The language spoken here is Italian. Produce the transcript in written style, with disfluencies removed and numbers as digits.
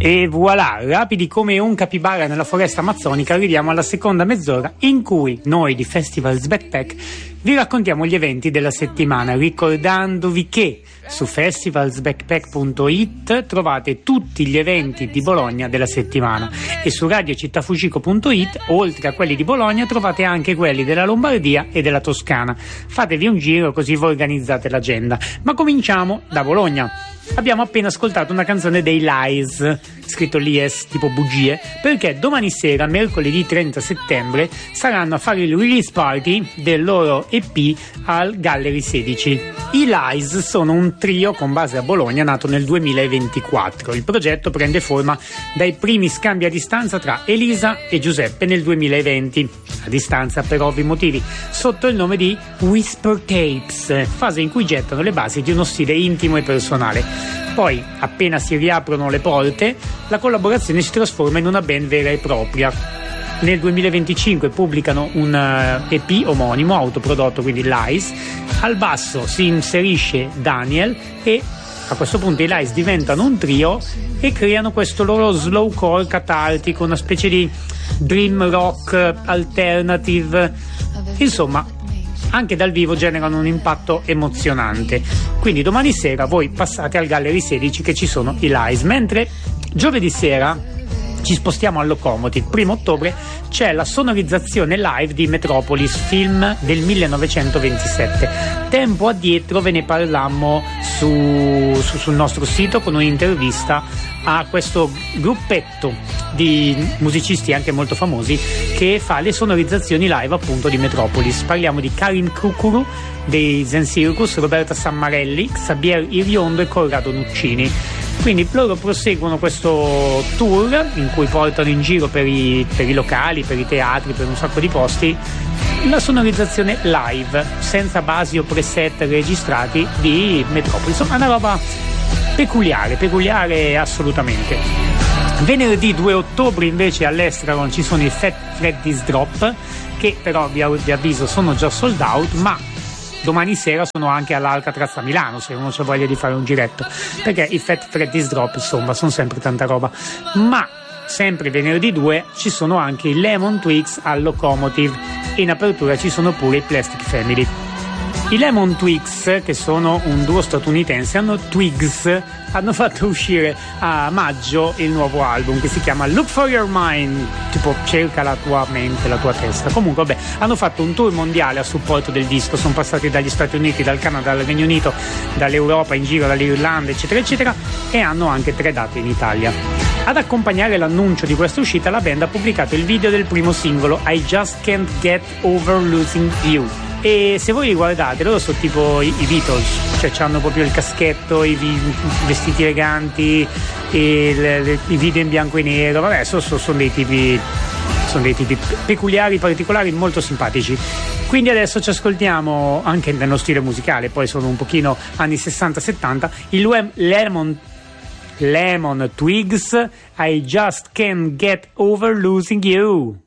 E voilà, rapidi come un capibara nella foresta amazzonica, arriviamo alla seconda mezz'ora in cui noi di Festivals Backpack vi raccontiamo gli eventi della settimana, ricordandovi che su festivalsbackpack.it trovate tutti gli eventi di Bologna della settimana e su radiocittafucico.it, oltre a quelli di Bologna, trovate anche quelli della Lombardia e della Toscana. Fatevi un giro così voi organizzate l'agenda. Ma cominciamo da Bologna. Abbiamo appena ascoltato una canzone dei Lies, scritto Lies tipo bugie, perché domani sera, mercoledì 30 settembre, saranno a fare il release party del loro EP al Gallery 16. I Lies sono un trio con base a Bologna nato nel 2024. Il progetto prende forma dai primi scambi a distanza tra Elisa e Giuseppe nel 2020, a distanza per ovvi motivi, sotto il nome di Whisper Tapes, fase in cui gettano le basi di uno stile intimo e personale. Poi, appena si riaprono le porte, la collaborazione si trasforma in una band vera e propria. Nel 2025 pubblicano un EP omonimo, autoprodotto, quindi Lies. Al basso si inserisce Daniel e a questo punto i Lies diventano un trio e creano questo loro slowcore catartico, una specie di dream rock alternative. Insomma, anche dal vivo generano un impatto emozionante. Quindi domani sera voi passate al Gallery 16 che ci sono i Lies, mentre giovedì sera ci spostiamo al Locomotive. 1 ottobre c'è la sonorizzazione live di Metropolis, film del 1927. Tempo addietro ve ne parlammo sul nostro sito con un'intervista a questo gruppetto di musicisti anche molto famosi che fa le sonorizzazioni live appunto di Metropolis. Parliamo di Karin Kukuru dei Zen Circus, Roberta Sammarelli, Xavier Iriondo e Corrado Nuccini. Quindi loro proseguono questo tour in cui portano in giro per i locali, per i teatri, per un sacco di posti la sonorizzazione live senza basi o preset registrati di Metropolis. Insomma, una roba peculiare assolutamente. Venerdì 2 ottobre invece all'Estragon ci sono i Fat Freddy's Drop, che però vi avviso sono già sold out, ma domani sera sono anche all'Alcatraz a Milano se uno c'ha voglia di fare un giretto, perché i Fat Freddy's Drop insomma sono sempre tanta roba. Ma sempre venerdì 2 ci sono anche i Lemon Twigs al Locomotive e in apertura ci sono pure i Plastic Family. I Lemon Twigs, che sono un duo statunitense, hanno fatto uscire a maggio il nuovo album che si chiama Look for Your Mind, tipo cerca la tua mente, la tua testa. Comunque vabbè, hanno fatto un tour mondiale a supporto del disco, sono passati dagli Stati Uniti, dal Canada, dal Regno Unito, dall'Europa in giro, dall'Irlanda eccetera eccetera, e hanno anche 3 date in Italia. Ad accompagnare l'annuncio di questa uscita la band ha pubblicato il video del primo singolo I Just Can't Get Over Losing You. E se voi li guardate, loro sono tipo i Beatles, cioè hanno proprio il caschetto, i vestiti eleganti, i video in bianco e nero, vabbè, sono dei tipi peculiari, particolari, molto simpatici. Quindi adesso ci ascoltiamo anche nello stile musicale, poi sono un pochino anni 60-70, il Lemon Twigs, I Just Can't Get Over Losing You.